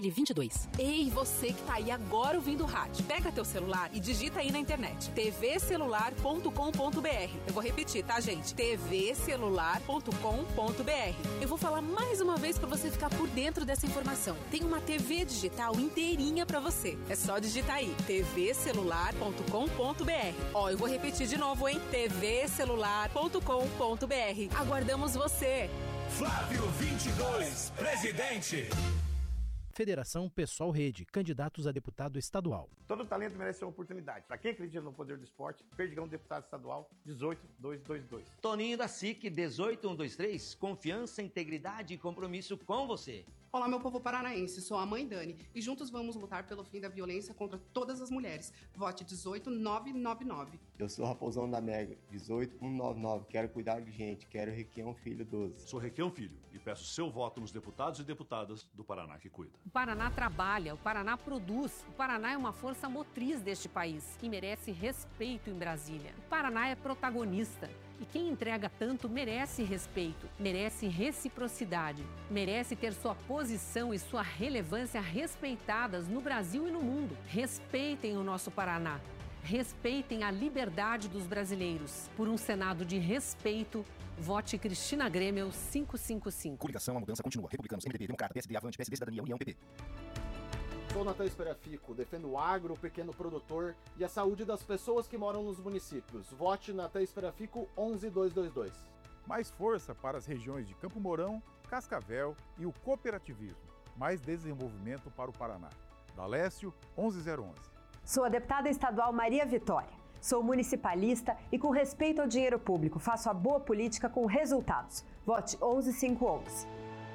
DL22. Ei, você que tá aí agora ouvindo o rádio, pega teu celular e digita aí na internet, tvcelular.com.br. Eu vou repetir, tá, gente? tvcelular.com.br. Eu vou falar mais uma vez para você ficar por dentro dessa informação. Tem uma TV digital inteirinha para você. É só digitar aí, tvcelular.com.br. Ó, eu vou repetir de novo, hein? tvcelular.com.br. Aguardamos você. Flávio 22, presidente. Federação Pessoal Rede, candidatos a deputado estadual. Todo talento merece uma oportunidade. Para quem acredita no poder do esporte, Perdigão, deputado estadual, 18222. Toninho da SIC, 18123, confiança, integridade e compromisso com você. Olá, meu povo paranaense, sou a mãe Dani e juntos vamos lutar pelo fim da violência contra todas as mulheres. Vote 18999. Eu sou Raposão da Mega, 18199, quero cuidar de gente, quero Requião Filho 12. Sou Requião Filho e peço seu voto nos deputados e deputadas do Paraná que cuida. O Paraná trabalha, o Paraná produz, o Paraná é uma força motriz deste país, que merece respeito em Brasília. O Paraná é protagonista. E quem entrega tanto merece respeito, merece reciprocidade, merece ter sua posição e sua relevância respeitadas no Brasil e no mundo. Respeitem o nosso Paraná. Respeitem a liberdade dos brasileiros. Por um Senado de respeito, vote Cristina Grêmio 555. Coligação, a mudança continua. Republicanos, MDB, Democrata, PSD, Avante, PSD, Cidadania, União, PP. Sou Natan Esperafico, defendo o agro, o pequeno produtor e a saúde das pessoas que moram nos municípios. Vote Natan Esperafico 11222. Mais força para as regiões de Campo Mourão, Cascavel e o cooperativismo. Mais desenvolvimento para o Paraná. Dalécio 11011. Sou a deputada estadual Maria Vitória. Sou municipalista e, com respeito ao dinheiro público, faço a boa política com resultados. Vote 11511.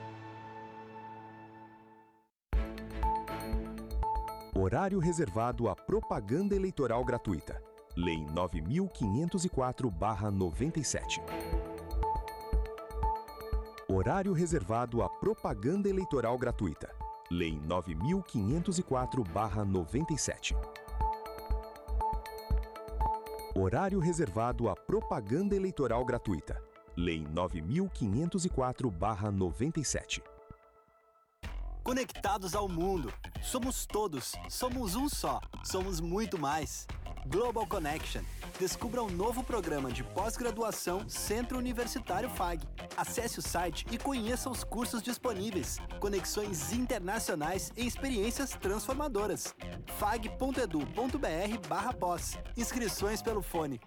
Horário reservado à propaganda eleitoral gratuita. Lei 9.504/97. Horário reservado à propaganda eleitoral gratuita. Lei 9.504/97. Horário reservado à propaganda eleitoral gratuita. Lei 9.504/97. Conectados ao mundo. Somos todos. Somos um só. Somos muito mais. Global Connection. Descubra um novo programa de pós-graduação Centro Universitário FAG. Acesse o site e conheça os cursos disponíveis. Conexões internacionais e experiências transformadoras. fag.edu.br/pós. Inscrições pelo fone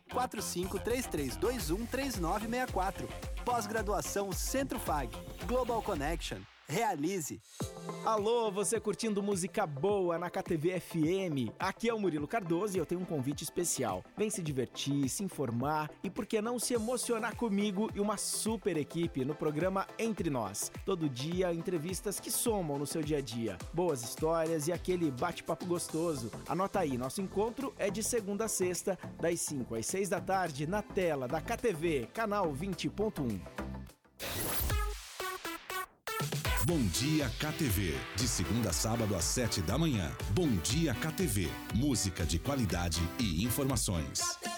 4533213964. Pós-graduação Centro FAG. Global Connection. Realize. Alô, você curtindo música boa na KTV FM? Aqui é o Murilo Cardoso e eu tenho um convite especial. Vem se divertir, se informar e, por que não, se emocionar comigo e uma super equipe no programa Entre Nós. Todo dia, entrevistas que somam no seu dia a dia. Boas histórias e aquele bate-papo gostoso. Anota aí, nosso encontro é de segunda a sexta, das 5 às 6 da tarde, na tela da KTV, canal 20.1. Bom Dia KTV, de segunda a sábado às 7 da manhã. Bom Dia KTV, música de qualidade e informações.